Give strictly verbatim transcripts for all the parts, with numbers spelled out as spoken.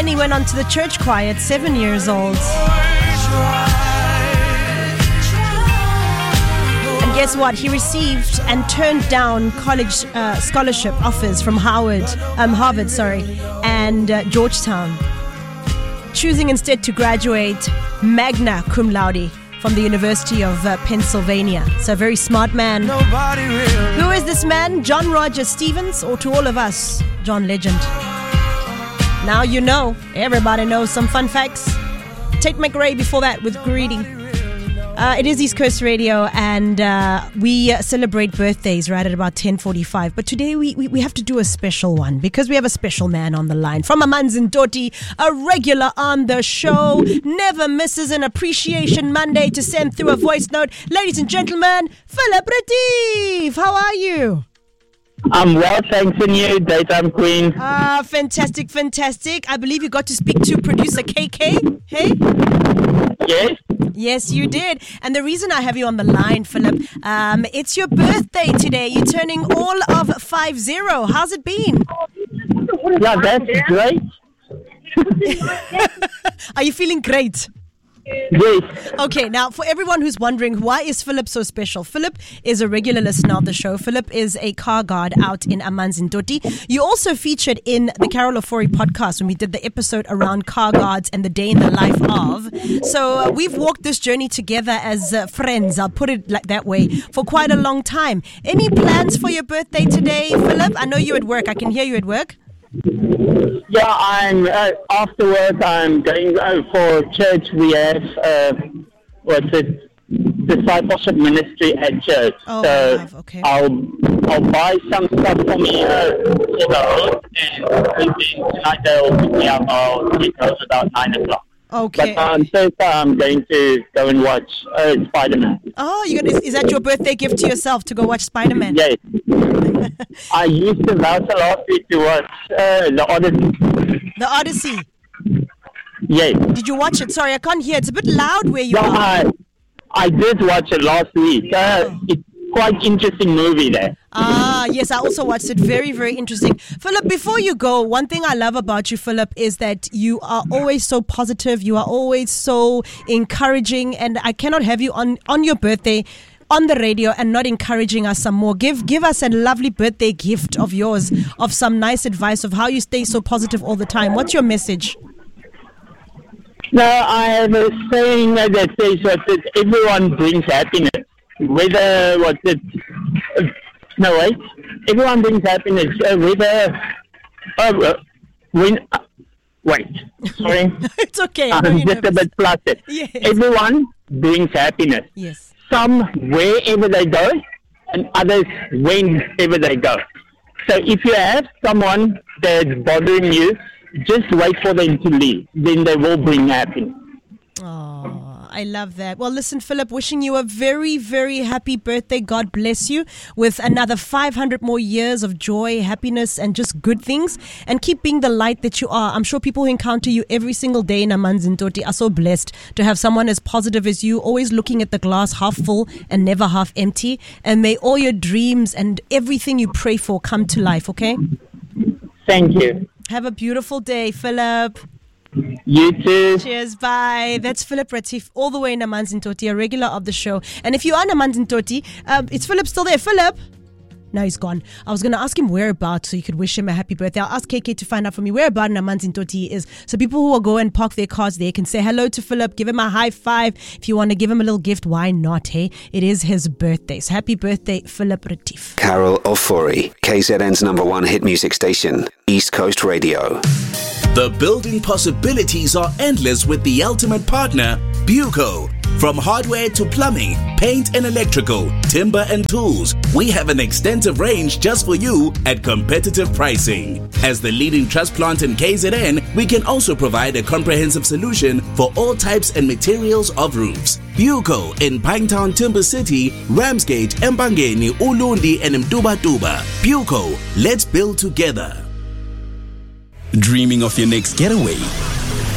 then he went on to the church choir at seven years old. And guess what? He received and turned down college uh, scholarship offers from Howard, um, Harvard, sorry, and uh, Georgetown, choosing instead to graduate magna cum laude from the University of uh, Pennsylvania. So a very smart man. Really. Who is this man? John Roger Stevens, or to all of us, John Legend? Now you know. Everybody knows some fun facts. Tate McRae before that with Greedy. Uh, it is East Coast Radio, and uh, we uh, celebrate birthdays right at about ten forty-five. But today we, we, we have to do a special one because we have a special man on the line from Amanzimtoti, a regular on the show, never misses an Appreciation Monday to send through a voice note. Ladies and gentlemen, Philip Retief, how are you? I'm well, thanks, and you, Daytime Queen. Ah, fantastic, fantastic. I believe you got to speak to producer K K, hey? Yes. Yes, you did. And the reason I have you on the line, Philip, um, it's your birthday today. You're turning all of five zero. How's it been? Yeah, that's great. Are you feeling great? Yes. Okay, now for everyone who's wondering, why is Philip so special? Philip is a regular listener of the show. Philip is a car guard out in Amanzimtoti. You also featured in the Carol Ofori podcast when we did the episode around car guards and the day in the life of. So uh, we've walked this journey together as uh, friends, I'll put it like that way, for quite a long time. Any plans for your birthday today, Philip? I know you're at work. I can hear you at work. Yeah, I'm uh, after work. I'm going uh, for church. We have uh, what's it? Discipleship ministry at church. Oh, so have, okay. I'll I'll buy some stuff for me uh, for the road, and then tonight they'll pick me up. I'll get home about nine o'clock. Okay. But on Thursday, I'm going to go and watch uh, Spider-Man. Oh, you gonna, is, is that your birthday gift to yourself to go watch Spider-Man? Yes. I used to vouch last week to watch uh, the Odyssey. The Odyssey. Yes. Did you watch it? Sorry, I can't hear. It's a bit loud where you yeah, are. I, I did watch it last week. Uh, oh. It's quite interesting movie there. Ah, yes, I also watched it. Very, very interesting. Philip, before you go, one thing I love about you, Philip, is that you are always so positive. You are always so encouraging, and I cannot have you on, on your birthday on the radio and not encouraging us some more. Give give us a lovely birthday gift of yours, of some nice advice of how you stay so positive all the time. What's your message? No, I have a saying that says that everyone brings happiness. Whether what's it? Uh, no wait, everyone brings happiness. Uh, whether uh, when uh, wait, sorry, it's okay. I'm just nervous. A bit flustered. Yes. Everyone brings happiness. Yes. Some wherever they go, and others whenever they go. So if you have someone that's bothering you, just wait for them to leave. Then they will bring happiness. Oh, I love that. Well, listen, Philip, wishing you a very, very happy birthday. God bless you with another five hundred more years of joy, happiness, and just good things. And keep being the light that you are. I'm sure people who encounter you every single day in Amanzimtoti are so blessed to have someone as positive as you, always looking at the glass half full and never half empty. And may all your dreams and everything you pray for come to life, okay? Thank you. Have a beautiful day, Philip. You too. Cheers, bye. That's Philip Retief, all the way in Amanzimtoti, a regular of the show. And if you are in Amanzimtoti, um, is Philip still there? Philip? No, he's gone. I was going to ask him whereabouts so you could wish him a happy birthday. I'll ask K K to find out for me whereabouts in Amanzimtoti he is. So people who will go and park their cars there can say hello to Philip, give him a high five. If you want to give him a little gift, why not, hey? It is his birthday. So happy birthday, Philip Retief. Carol Ofori, K Z N's number one hit music station, East Coast Radio. The building possibilities are endless with the ultimate partner, Buco. From hardware to plumbing, paint and electrical, timber and tools, we have an extensive range just for you at competitive pricing. As the leading truss plant in K Z N, we can also provide a comprehensive solution for all types and materials of roofs. Buco in Pinetown, Timber City, Ramsgate, Mbangeni, Ulundi and Mtubatuba. Buco, let's build together. Dreaming of your next getaway?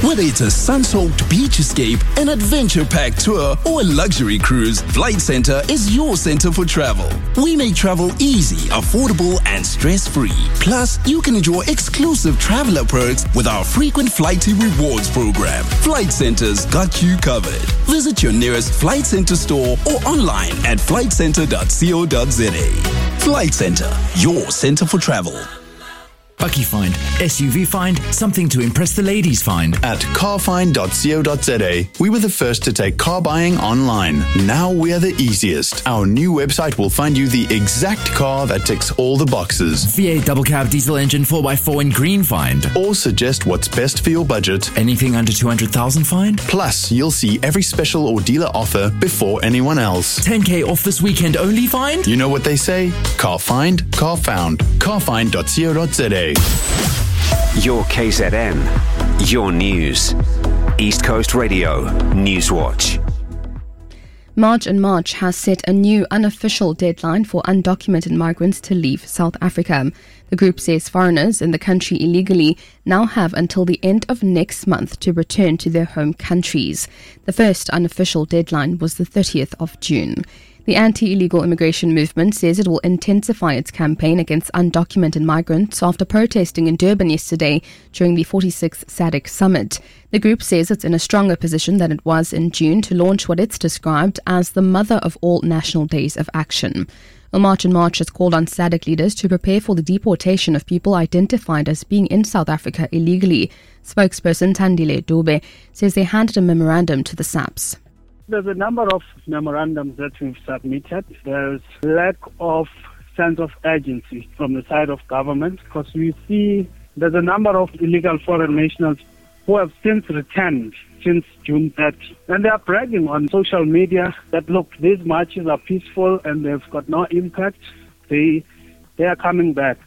Whether it's a sun-soaked beach escape, an adventure-packed tour, or a luxury cruise, Flight Centre is your centre for travel. We make travel easy, affordable, and stress-free. Plus, you can enjoy exclusive traveler perks with our frequent Flighty Rewards program. Flight Centre's got you covered. Visit your nearest Flight Centre store or online at flight centre dot co dot za. Flight Centre, your centre for travel. Bucky Find, S U V Find, something to impress the ladies find. At car find dot co dot za, we were the first to take car buying online. Now we're the easiest. Our new website will find you the exact car that ticks all the boxes. V eight double cab diesel engine four by four in green find. Or suggest what's best for your budget. Anything under two hundred thousand find. Plus, you'll see every special or dealer offer before anyone else. ten K off this weekend only find. You know what they say? Car find, car found. car find dot co dot za. Your K Z N, your news. East Coast Radio, Newswatch. March and March has set a new unofficial deadline for undocumented migrants to leave South Africa. The group says foreigners in the country illegally now have until the end of next month to return to their home countries. The first unofficial deadline was the thirtieth of June. The anti-illegal immigration movement says it will intensify its campaign against undocumented migrants after protesting in Durban yesterday during the forty-sixth S A D C summit. The group says it's in a stronger position than it was in June to launch what it's described as the mother of all national days of action. A March and March has called on S A D C leaders to prepare for the deportation of people identified as being in South Africa illegally. Spokesperson Tandile Dube says they handed a memorandum to the S A Ps. There's a number of memorandums that we've submitted. There's lack of sense of urgency from the side of government because we see there's a number of illegal foreign nationals who have since returned since June thirtieth. And they are bragging on social media that, look, these marches are peaceful and they've got no impact. They, they are coming back.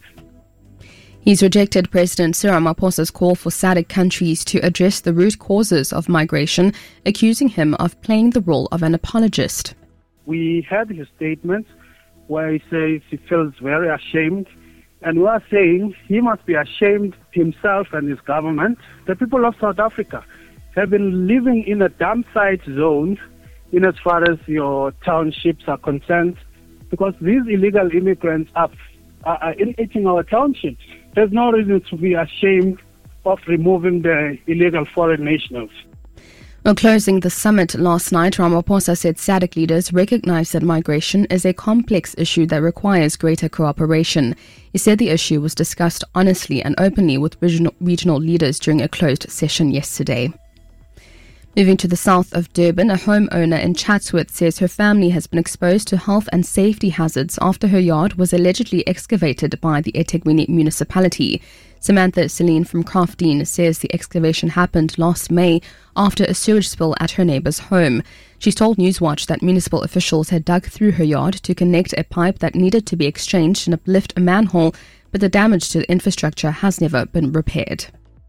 He's rejected President Cyril Ramaphosa's call for S A D C countries to address the root causes of migration, accusing him of playing the role of an apologist. We had his statement where he says he feels very ashamed, and we are saying he must be ashamed himself and his government. The people of South Africa have been living in a dump site zone in as far as your townships are concerned, because these illegal immigrants are, are irritating our townships. There's no reason to be ashamed of removing the illegal foreign nationals. While closing the summit last night, Ramaphosa said S A D C leaders recognize that migration is a complex issue that requires greater cooperation. He said the issue was discussed honestly and openly with regional, regional leaders during a closed session yesterday. Moving to the south of Durban, a homeowner in Chatsworth says her family has been exposed to health and safety hazards after her yard was allegedly excavated by the eThekwini municipality. Samantha Celine from Crafteen says the excavation happened last May after a sewage spill at her neighbour's home. She's told Newswatch that municipal officials had dug through her yard to connect a pipe that needed to be exchanged and uplift a manhole, but the damage to the infrastructure has never been repaired.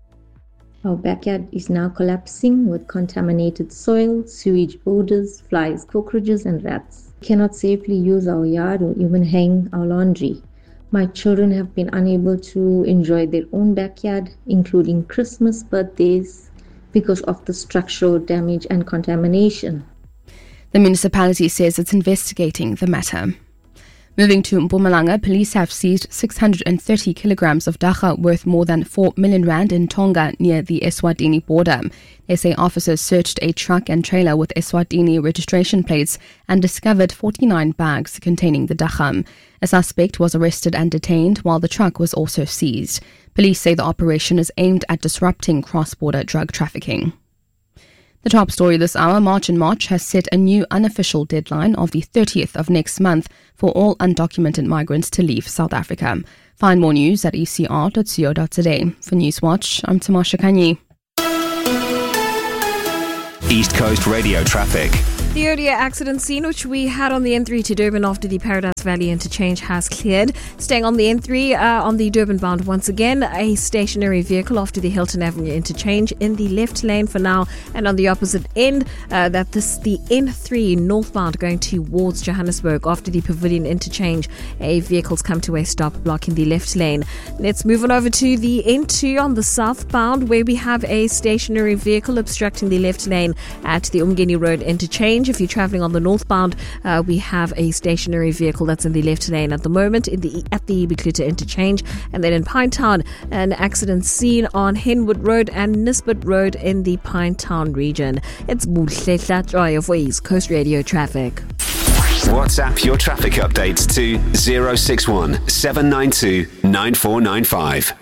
Our backyard is now collapsing with contaminated soil, sewage odors, flies, cockroaches and rats. We cannot safely use our yard or even hang our laundry. My children have been unable to enjoy their own backyard, including Christmas, birthdays, because of the structural damage and contamination. The municipality says it's investigating the matter. Moving to Mpumalanga, police have seized six hundred thirty kilograms of dagga worth more than four million rand in Tonga near the Eswatini border. They say officers searched a truck and trailer with Eswatini registration plates and discovered forty-nine bags containing the dagga. A suspect was arrested and detained while the truck was also seized. Police say the operation is aimed at disrupting cross-border drug trafficking. The top story this hour, March and March has set a new unofficial deadline of the thirtieth of next month for all undocumented migrants to leave South Africa. Find more news at e c r dot co dot za. For Newswatch, I'm Tamasha Kanyi. East Coast Radio Traffic. The earlier accident scene, which we had on the N three to Durban after the Paradise Valley interchange, has cleared. Staying on the N three, uh, on the Durban bound once again, a stationary vehicle after the Hilton Avenue interchange in the left lane for now, and on the opposite end, uh, that this the N three northbound going towards Johannesburg after the Pavilion interchange. A vehicle's come to a stop, blocking the left lane. Let's move on over to the N two on the southbound, where we have a stationary vehicle obstructing the left lane at the Umgeni Road interchange. If you're traveling on the northbound, uh, we have a stationary vehicle that's in the left lane at the moment in the at the Ibikluta interchange. And then in Pinetown, an accident scene on Henwood Road and Nisbet Road in the Pinetown region. It's Buhle Joy for East Coast Radio Traffic. WhatsApp your traffic updates to zero six one seven nine two nine four nine five.